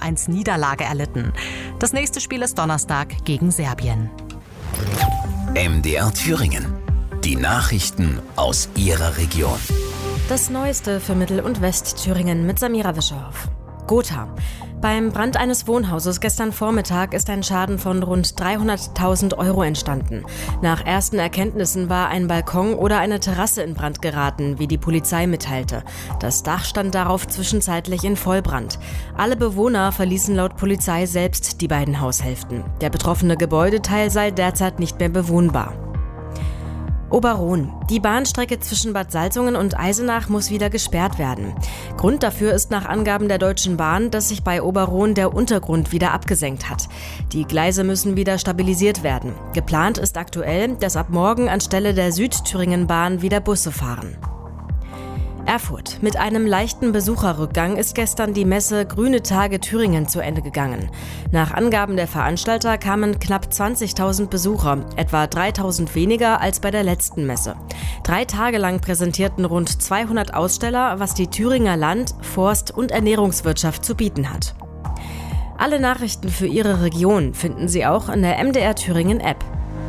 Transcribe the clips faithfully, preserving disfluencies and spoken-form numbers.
eins Niederlage erlitten. Das nächste Spiel ist Donnerstag gegen Serbien. M D R Thüringen. Die Nachrichten aus Ihrer Region. Das Neueste für Mittel- und Westthüringen mit Samira Wischerhoff. Gotha. Beim Brand eines Wohnhauses gestern Vormittag ist ein Schaden von rund dreihunderttausend Euro entstanden. Nach ersten Erkenntnissen war ein Balkon oder eine Terrasse in Brand geraten, wie die Polizei mitteilte. Das Dach stand darauf zwischenzeitlich in Vollbrand. Alle Bewohner verließen laut Polizei selbst die beiden Haushälften. Der betroffene Gebäudeteil sei derzeit nicht mehr bewohnbar. Oberrohn. Die Bahnstrecke zwischen Bad Salzungen und Eisenach muss wieder gesperrt werden. Grund dafür ist nach Angaben der Deutschen Bahn, dass sich bei Oberrohn der Untergrund wieder abgesenkt hat. Die Gleise müssen wieder stabilisiert werden. Geplant ist aktuell, dass ab morgen anstelle der Südthüringen-Bahn wieder Busse fahren. Erfurt. Mit einem leichten Besucherrückgang ist gestern die Messe Grüne Tage Thüringen zu Ende gegangen. Nach Angaben der Veranstalter kamen knapp zwanzigtausend Besucher, etwa dreitausend weniger als bei der letzten Messe. Drei Tage lang präsentierten rund zweihundert Aussteller, was die Thüringer Land-, Forst- und Ernährungswirtschaft zu bieten hat. Alle Nachrichten für Ihre Region finden Sie auch in der M D R Thüringen App.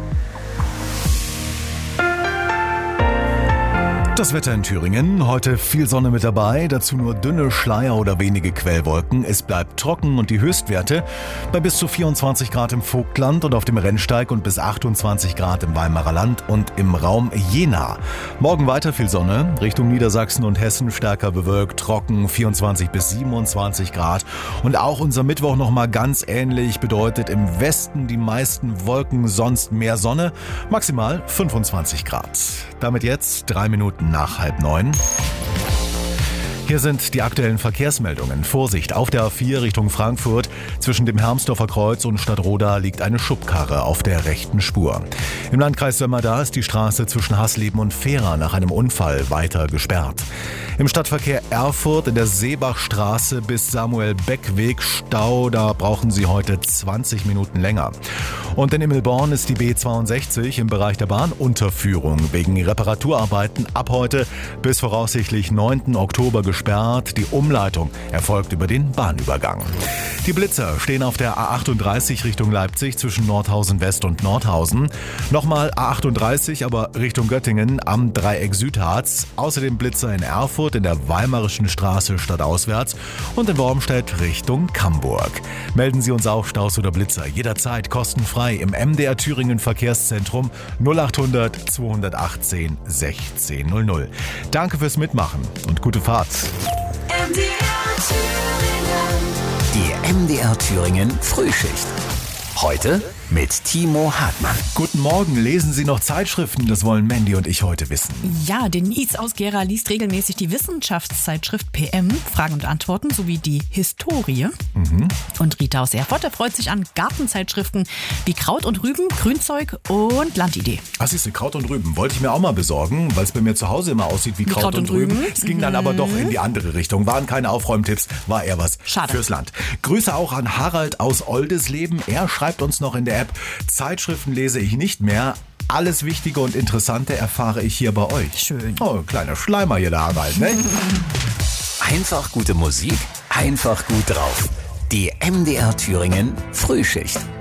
Das Wetter in Thüringen. Heute viel Sonne mit dabei, dazu nur dünne Schleier oder wenige Quellwolken. Es bleibt trocken und die Höchstwerte bei bis zu vierundzwanzig Grad im Vogtland und auf dem Rennsteig und bis achtundzwanzig Grad im Weimarer Land und im Raum Jena. Morgen weiter viel Sonne, Richtung Niedersachsen und Hessen stärker bewölkt, trocken, vierundzwanzig bis siebenundzwanzig Grad. Und auch unser Mittwoch nochmal ganz ähnlich, bedeutet im Westen die meisten Wolken, sonst mehr Sonne, maximal fünfundzwanzig Grad. Damit jetzt drei Minuten nach halb neun. Hier sind die aktuellen Verkehrsmeldungen. Vorsicht, auf der A vier Richtung Frankfurt. Zwischen dem Hermsdorfer Kreuz und Stadtroda liegt eine Schubkarre auf der rechten Spur. Im Landkreis Sömmerda ist die Straße zwischen Hasleben und Fehra nach einem Unfall weiter gesperrt. Im Stadtverkehr Erfurt in der Seebachstraße bis Samuel-Beck-Weg Stau. Da brauchen Sie heute zwanzig Minuten länger. Und in Immelborn ist die B zweiundsechzig im Bereich der Bahnunterführung wegen Reparaturarbeiten ab heute bis voraussichtlich neunten Oktober gesperrt. Die Umleitung erfolgt über den Bahnübergang. Die Blitzer stehen auf der A achtunddreißig Richtung Leipzig zwischen Nordhausen West und Nordhausen. Nochmal A achtunddreißig, aber Richtung Göttingen am Dreieck Südharz. Außerdem Blitzer in Erfurt in der Weimarischen Straße stadtauswärts und in Wormstedt Richtung Camburg. Melden Sie uns auch Staus oder Blitzer jederzeit kostenfrei im M D R Thüringen Verkehrszentrum null achthundert zweihundertachtzehn sechzehn null null. Danke fürs Mitmachen und gute Fahrt. M D R Thüringen. Die M D R Thüringen Frühschicht. Heute mit Timo Hartmann. Guten Morgen, lesen Sie noch Zeitschriften? Das wollen Mandy und ich heute wissen. Ja, Denise aus Gera liest regelmäßig die Wissenschaftszeitschrift P M, Fragen und Antworten sowie die Historie. Mhm. Und Rita aus Erfurt freut sich an Gartenzeitschriften wie Kraut und Rüben, Grünzeug und Landidee. Ach, siehst du, Kraut und Rüben wollte ich mir auch mal besorgen, weil es bei mir zu Hause immer aussieht wie Kraut, Kraut und, und Rüben. Rüben. Es ging dann mhm. aber doch in die andere Richtung. Waren keine Aufräumtipps, war eher was Schade. Fürs Land. Grüße auch an Harald aus Oldesleben. Er schreibt uns noch in der App, Zeitschriften lese ich nicht mehr. Alles Wichtige und Interessante erfahre ich hier bei euch. Schön. Oh, kleiner Schleimer hier da, Harald, ne? Einfach gute Musik, einfach gut drauf. Die M D R Thüringen Frühschicht.